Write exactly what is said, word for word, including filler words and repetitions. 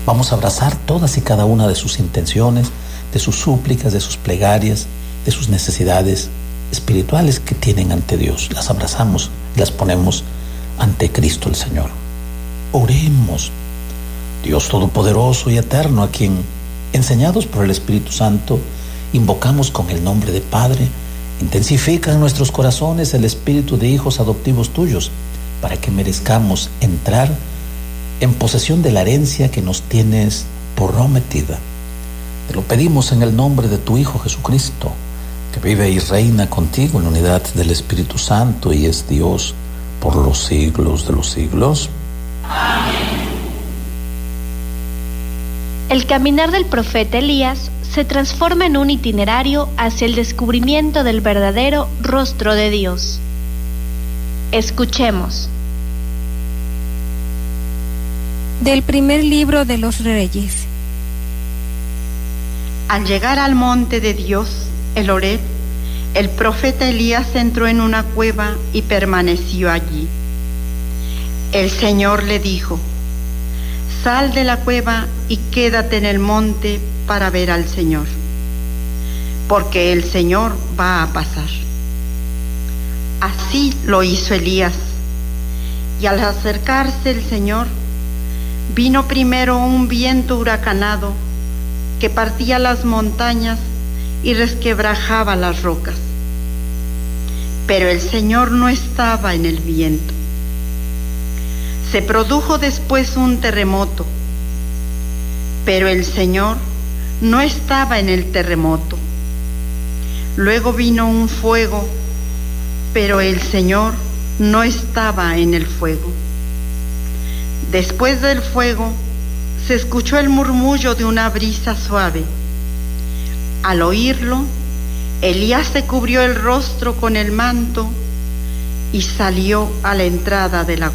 Vamos a abrazar todas y cada una de sus intenciones, de sus súplicas, de sus plegarias, de sus necesidades espirituales que tienen ante Dios. Las abrazamos y las ponemos ante Cristo el Señor. Oremos. Dios Todopoderoso y Eterno, a quien, enseñados por el Espíritu Santo, invocamos con el nombre de Padre, intensifica en nuestros corazones el espíritu de hijos adoptivos tuyos, para que merezcamos entrar en posesión de la herencia que nos tienes prometida. Te lo pedimos en el nombre de tu Hijo Jesucristo, que vive y reina contigo en la unidad del Espíritu Santo y es Dios por los siglos de los siglos. Amén. El caminar del profeta Elías se transforma en un itinerario hacia el descubrimiento del verdadero rostro de Dios. Escuchemos. Del primer libro de los Reyes. Al llegar al monte de Dios, el Horeb, el profeta Elías entró en una cueva y permaneció allí. El Señor le dijo: sal de la cueva y quédate en el monte para ver al Señor, porque el Señor va a pasar. Así lo hizo Elías, y al acercarse el Señor, vino primero un viento huracanado que partía las montañas y resquebrajaba las rocas. Pero el Señor no estaba en el viento. Se produjo después un terremoto, pero el Señor no estaba en el terremoto. Luego vino un fuego, pero el Señor no estaba en el fuego. Después del fuego se escuchó el murmullo de una brisa suave. Al oírlo, Elías se cubrió el rostro con el manto y salió a la entrada de la